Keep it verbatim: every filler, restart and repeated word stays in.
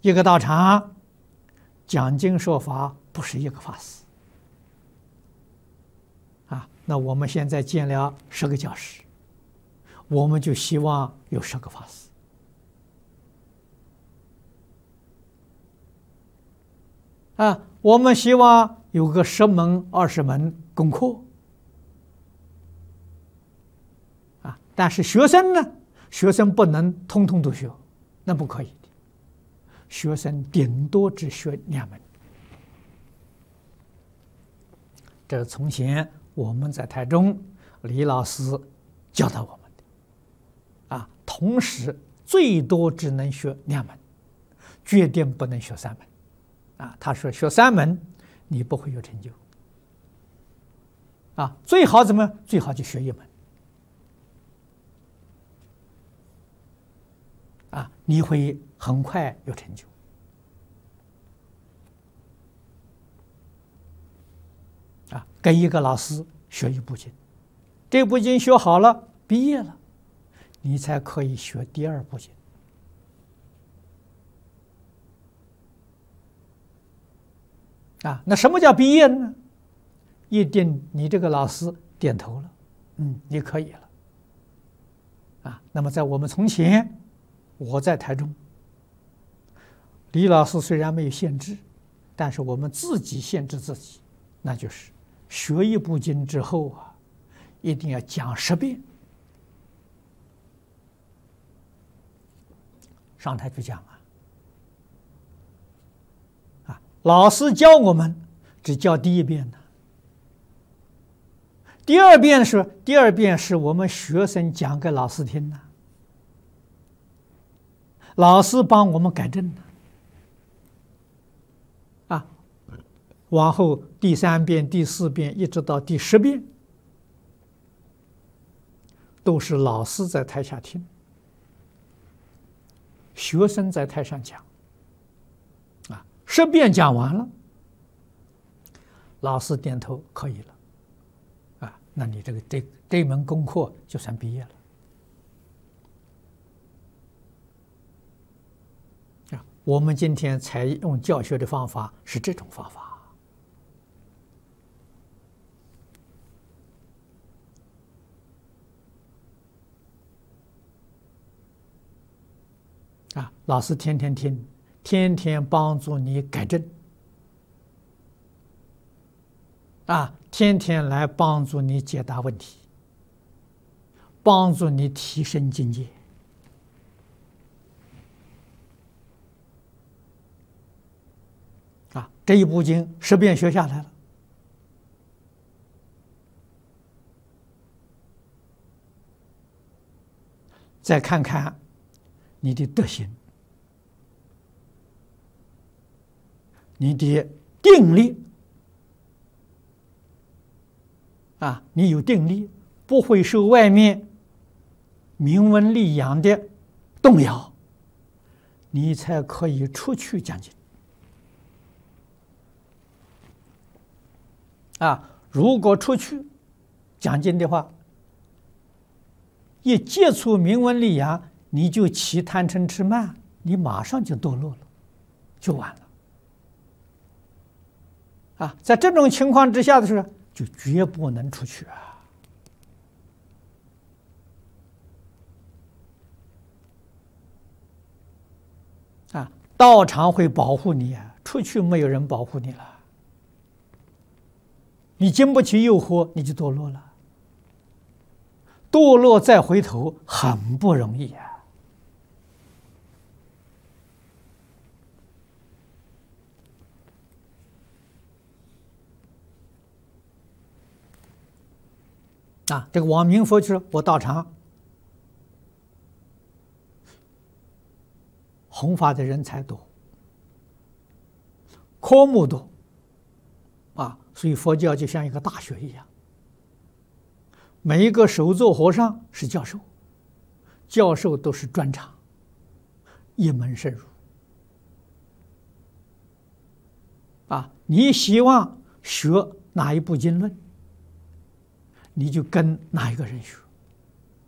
一个道场讲经说法不是一个法师啊。那我们现在建了十个教室，我们就希望有十个法师啊。我们希望有个十门、二十门功课啊。但是学生呢，学生不能通通都学，那不可以的。学生顶多只学两门。这是从前我们在台中李老师教导我们的啊。同时最多只能学两门，决定不能学三门啊。他说学三门你不会有成就啊，最好怎么最好就学一门啊，你会很快有成就啊。跟一个老师学一部经，这部经学好了，毕业了，你才可以学第二部经啊。那什么叫毕业呢？一定你这个老师点头了，嗯，你可以了啊。那么在我们从前，我在台中，李老师虽然没有限制，但是我们自己限制自己，那就是学一部经之后啊，一定要讲十遍，上台去讲啊。啊，老师教我们只教第一遍呢，第二遍是第二遍是我们学生讲给老师听呢，老师帮我们改正呢。啊，往后第三遍、第四遍一直到第十遍，都是老师在台下听，学生在台上讲。啊，十遍讲完了，老师点头可以了，啊，那你这个这这门功课就算毕业了。啊，我们今天采用教学的方法是这种方法。啊，老师天天听，天天帮助你改正，啊，天天来帮助你解答问题，帮助你提升境界。啊，这一部经十遍学下来了，再看看你的德行，你的定力啊，你有定力，不会受外面名闻利养的动摇，你才可以出去讲经啊。如果出去讲经的话，一接触名闻利养，你就起贪嗔痴慢，你马上就堕落了，就完了。啊，在这种情况之下的时候，就绝不能出去啊！啊，道场会保护你啊，出去没有人保护你了。你经不起诱惑，你就堕落了。堕落再回头很不容易啊！啊，这个王明佛就是我道场弘法的人才多，科目多，啊，所以佛教就像一个大学一样，每一个首座和尚是教授，教授都是专长，一门深入。啊，你希望学哪一部经论，你就跟哪一个人学。